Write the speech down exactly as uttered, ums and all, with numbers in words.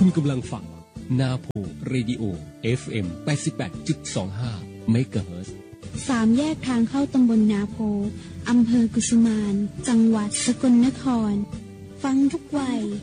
คุณกำลังฟังนาโพเรดิโอ เอฟ เอ็ม แปดสิบแปดจุดสองห้า เมกะเฮิรตซ์สามแยกทางเข้าตำบลนาโพอำเภอกุสุมานจังหวัดสกลนครฟังทุกวัย